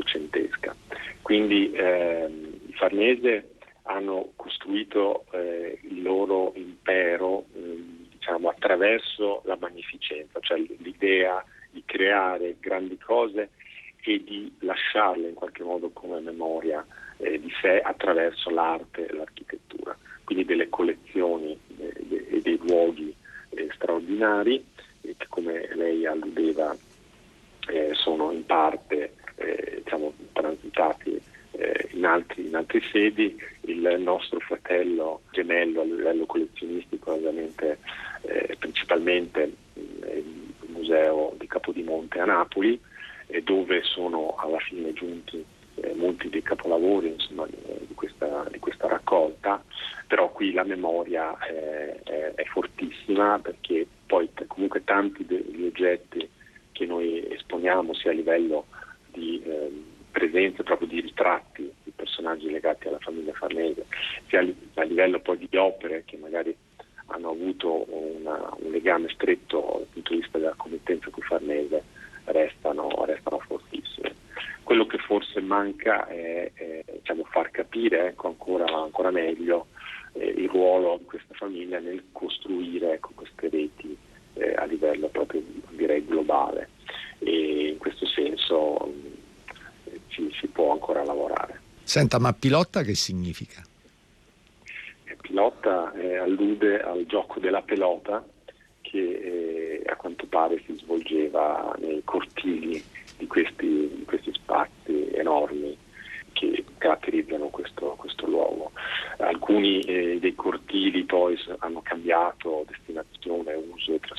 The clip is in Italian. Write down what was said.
ottocentesca. Quindi i Farnese hanno costruito il loro impero attraverso la magnificenza, cioè l'idea di creare grandi cose e di lasciarle in qualche modo come memoria di sé attraverso l'arte e l'architettura. Quindi delle collezioni e dei luoghi straordinari che, come lei alludeva, sono in parte transitati in altre sedi. Il nostro fratello gemello a livello collezionistico ovviamente principalmente il Museo di Capodimonte a Napoli, dove sono alla fine giunti molti dei capolavori di questa raccolta, però qui la memoria è fortissima, perché poi comunque tanti degli oggetti che noi esponiamo, sia a livello di presenze proprio di ritratti di personaggi legati alla famiglia Farnese, sia a livello poi di opere che magari hanno avuto un legame stretto dal punto di vista della committenza con Farnese, restano fortissime. Quello che forse manca è far capire ancora meglio il ruolo di questa famiglia nel costruire queste reti a livello proprio, direi, globale, e in questo senso si può ancora lavorare. Senta, ma Pilotta che significa? Pilotta allude al gioco della pelota che a quanto pare si svolgeva nei cortili di questi spazi enormi che caratterizzano questo luogo. Alcuni dei cortili poi hanno cambiato destinazione, uso e